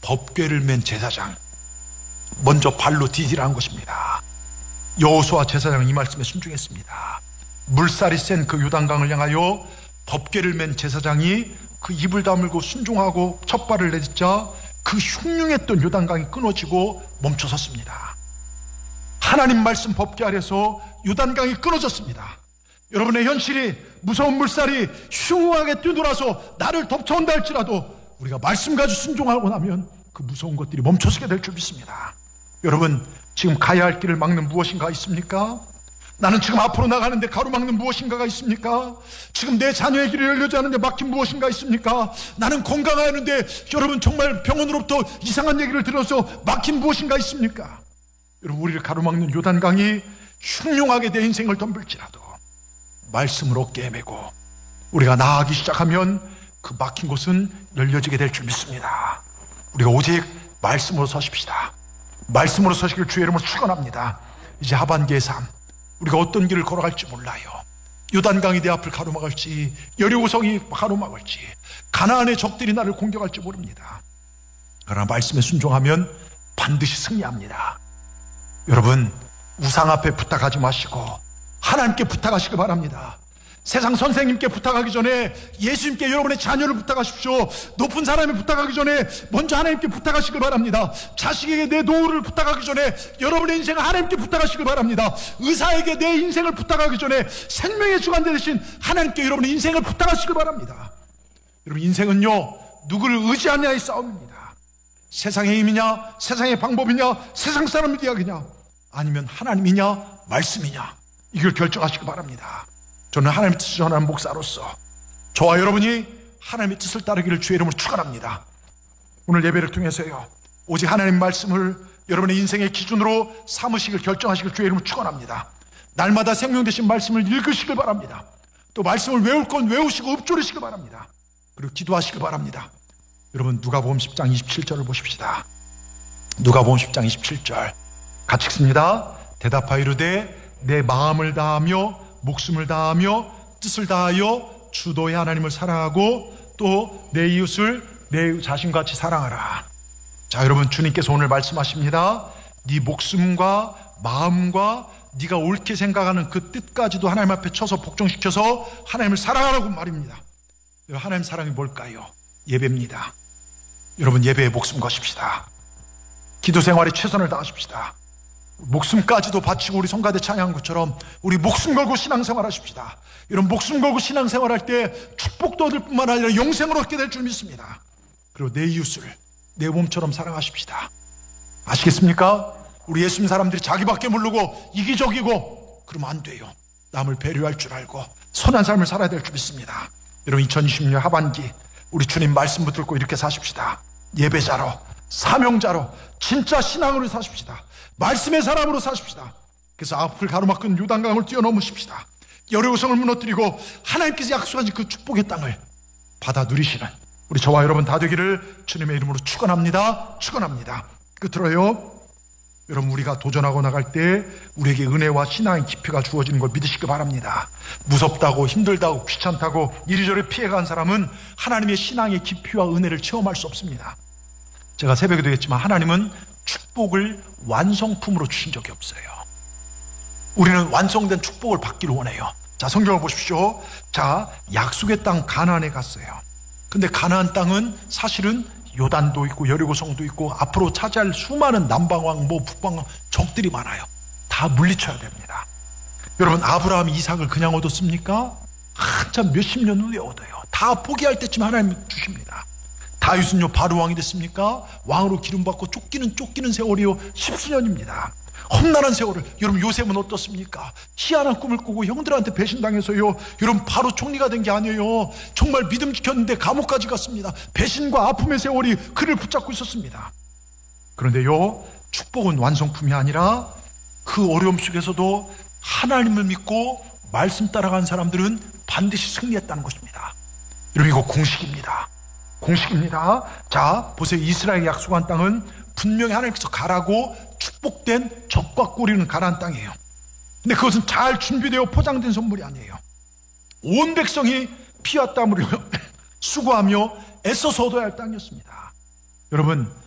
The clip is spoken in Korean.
법궤를 맨 제사장 먼저 발로 디디라는 것입니다. 여호수아 제사장은 이 말씀에 순종했습니다. 물살이 센 그 요단강을 향하여 법궤를 맨 제사장이 그 입을 다물고 순종하고 첫 발을 내딛자 그 흉흉했던 요단강이 끊어지고 멈춰섰습니다. 하나님 말씀 법궤 아래서 요단강이 끊어졌습니다. 여러분의 현실이 무서운 물살이 흉흉하게 뛰돌아서 나를 덮쳐온다 할지라도 우리가 말씀 가지고 순종하고 나면 그 무서운 것들이 멈춰서게 될 줄 믿습니다. 여러분, 지금 가야 할 길을 막는 무엇인가 있습니까? 나는 지금 앞으로 나가는데 가로막는 무엇인가가 있습니까? 지금 내 자녀의 길이 열려지 않는데 막힌 무엇인가 있습니까? 나는 건강하는데 여러분 정말 병원으로부터 이상한 얘기를 들어서 막힌 무엇인가 있습니까? 여러분, 우리를 가로막는 요단강이 흉흉하게 내 인생을 덤빌지라도 말씀을 어깨에 메고 우리가 나아가기 시작하면 그 막힌 곳은 열려지게 될 줄 믿습니다. 우리가 오직 말씀으로 서십시다. 말씀으로 서시길 주의 이름으로 축원합니다. 이제 하반기의 삶, 우리가 어떤 길을 걸어갈지 몰라요. 요단강이 내 앞을 가로막을지, 여리고성이 가로막을지, 가나안의 적들이 나를 공격할지 모릅니다. 그러나 말씀에 순종하면 반드시 승리합니다. 여러분, 우상 앞에 부탁하지 마시고 하나님께 부탁하시기 바랍니다. 세상 선생님께 부탁하기 전에 예수님께 여러분의 자녀를 부탁하십시오. 높은 사람에 부탁하기 전에 먼저 하나님께 부탁하시길 바랍니다. 자식에게 내 노후를 부탁하기 전에 여러분의 인생을 하나님께 부탁하시길 바랍니다. 의사에게 내 인생을 부탁하기 전에 생명의 주관자 되신 하나님께 여러분의 인생을 부탁하시길 바랍니다. 여러분, 인생은요, 누구를 의지하냐의 싸움입니다. 세상의 힘이냐, 세상의 방법이냐, 세상 사람의 이야기냐, 아니면 하나님이냐, 말씀이냐, 이걸 결정하시기 바랍니다. 저는 하나님의 뜻을 전하는 목사로서 저와 여러분이 하나님의 뜻을 따르기를 주의 이름으로 축원합니다. 오늘 예배를 통해서요, 오직 하나님 말씀을 여러분의 인생의 기준으로 삼으시길 결정하시길 주의 이름으로 축원합니다. 날마다 생명 되신 말씀을 읽으시길 바랍니다. 또 말씀을 외울 건 외우시고 읊조리시길 바랍니다. 그리고 기도하시길 바랍니다. 여러분, 누가복음 10장 27절을 보십시다. 누가복음 10장 27절 같이 읽습니다. 대답하여 이르되 내 마음을 다하며 목숨을 다하며 뜻을 다하여 주도의 하나님을 사랑하고 또 내 이웃을 내 자신같이 사랑하라. 자, 여러분, 주님께서 오늘 말씀하십니다. 네 목숨과 마음과 네가 옳게 생각하는 그 뜻까지도 하나님 앞에 쳐서 복종시켜서 하나님을 사랑하라고 말입니다. 하나님 사랑이 뭘까요? 예배입니다. 여러분, 예배에 목숨 거십시다. 기도 생활에 최선을 다하십시다. 목숨까지도 바치고 우리 성가대 찬양한 것처럼 우리 목숨 걸고 신앙생활 하십시다. 이런 목숨 걸고 신앙생활 할 때 축복도 얻을 뿐만 아니라 영생을 얻게 될 줄 믿습니다. 그리고 내 이웃을 내 몸처럼 사랑하십시다. 아시겠습니까? 우리 예수님 사람들이 자기밖에 모르고 이기적이고 그러면 안 돼요. 남을 배려할 줄 알고 선한 삶을 살아야 될 줄 믿습니다. 여러분, 2020년 하반기 우리 주님 말씀 붙들고 이렇게 사십시다. 예배자로, 사명자로, 진짜 신앙으로 사십시다. 말씀의 사람으로 사십시다. 그래서 앞을 가로막은 요단강을 뛰어넘으십시다. 여리고성을 무너뜨리고 하나님께서 약속하신 그 축복의 땅을 받아 누리시는 우리 저와 여러분 다 되기를 주님의 이름으로 축원합니다. 축원합니다. 끝으로요, 여러분, 우리가 도전하고 나갈 때 우리에게 은혜와 신앙의 깊이가 주어지는 걸 믿으시기 바랍니다. 무섭다고 힘들다고 귀찮다고 이리저리 피해간 사람은 하나님의 신앙의 깊이와 은혜를 체험할 수 없습니다. 제가 새벽에도 했지만 하나님은 축복을 완성품으로 주신 적이 없어요. 우리는 완성된 축복을 받기를 원해요. 자, 성경을 보십시오. 자, 약속의 땅 가나안에 갔어요. 근데 가나안 땅은 사실은 요단도 있고 여리고성도 있고 앞으로 차지할 수많은 남방왕 북방왕 적들이 많아요. 다 물리쳐야 됩니다. 여러분, 아브라함이 이삭을 그냥 얻었습니까? 한참 몇십 년 후에 얻어요. 다 포기할 때쯤 하나님 주십니다. 다윗은요, 바로 왕이 됐습니까? 왕으로 기름받고 쫓기는 세월이요, 십수년입니다. 험난한 세월을. 여러분, 요셉은 어떻습니까? 희한한 꿈을 꾸고 형들한테 배신당해서요, 여러분, 바로 총리가 된 게 아니에요. 정말 믿음 지켰는데 감옥까지 갔습니다. 배신과 아픔의 세월이 그를 붙잡고 있었습니다. 그런데요, 축복은 완성품이 아니라 그 어려움 속에서도 하나님을 믿고 말씀 따라간 사람들은 반드시 승리했다는 것입니다. 여러분, 이거 공식입니다. 공식입니다. 자, 보세요. 이스라엘이 약속한 땅은 분명히 하나님께서 가라고 축복된 적과 꿀이는 가나안 땅이에요. 근데 그것은 잘 준비되어 포장된 선물이 아니에요. 온 백성이 피와 땀으로 수고하며 애써서 얻어야 할 땅이었습니다. 여러분,